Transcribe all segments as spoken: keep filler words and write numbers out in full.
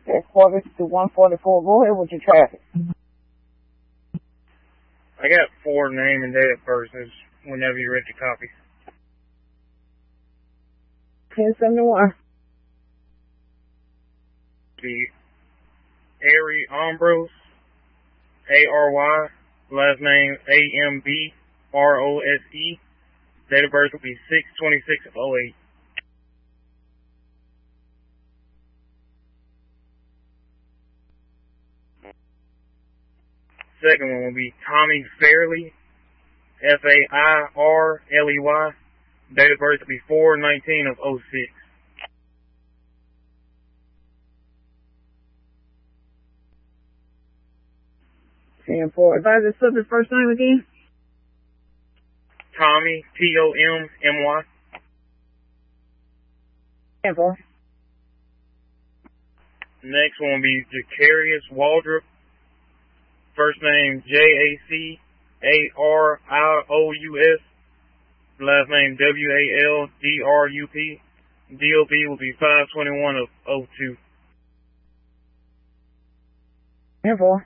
Okay, forty to one forty-four. Go ahead with your traffic. I got four name and date of birth whenever you're ready to copy. ten seventy-one. The Ari Ambrose, A R Y, last name A M B R O S E. Date of birth will be six twenty-six of oh eight. Second one will be Tommy Fairley, F A I R L E Y. Date of birth will be four nineteen of oh six. ten four. Advise the subject first name again? Tommy, T O M M Y. ten four. Next one will be Jacarius Waldrop. First name J A C A R I O U S. Last name W A L D R U P. D O B will be five twenty-one of oh two. ten four.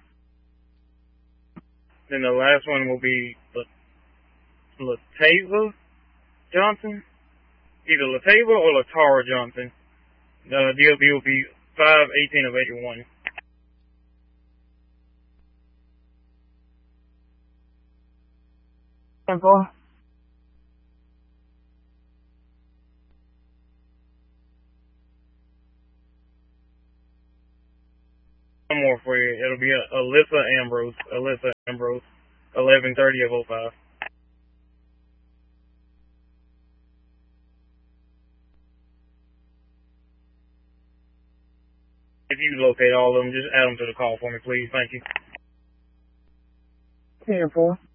Then the last one will be Latava Johnson. Either Latava or Latara Johnson. The D O B will be five eighteen of eighty-one. ten four. One more for you. It'll be a Alyssa Ambrose. Alyssa Ambrose. eleven thirty of oh five. If you locate all of them, just add them to the call for me, please. Thank you. ten four.